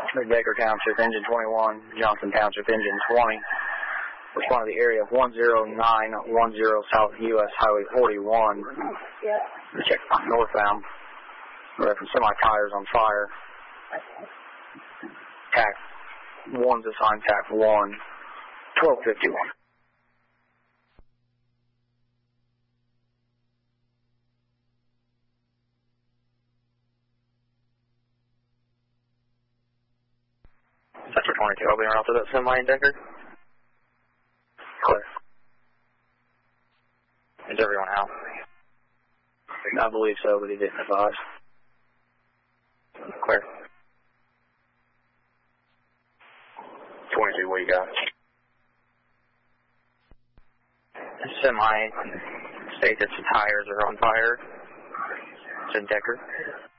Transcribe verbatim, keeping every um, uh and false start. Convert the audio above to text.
Decker Township, engine twenty-one, Johnson Township, engine twenty. Respond to the area of one zero nine one zero South U S Highway forty-one. Yep. Check northbound. Reference semi-tires on fire. T A C one's assigned T A C one, twelve fifty-one. Sector twenty-two, I'll be around to that semi, Decker. Clear. Is everyone out? I believe so, but he didn't advise. Clear. twenty-two, what do you got? Semi states its tires are on fire. It's a Decker.